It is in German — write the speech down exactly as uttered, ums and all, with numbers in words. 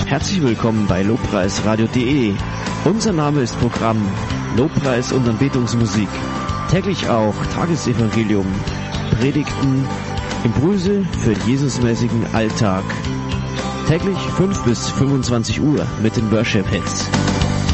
Herzlich willkommen bei lobpreisradio punkt de. Unser Name ist Programm Lobpreis und Anbetungsmusik. Täglich auch Tagesevangelium, Predigten, Impulse für den Jesusmäßigen Alltag. Täglich fünf bis fünfundzwanzig Uhr mit den Worship Hits.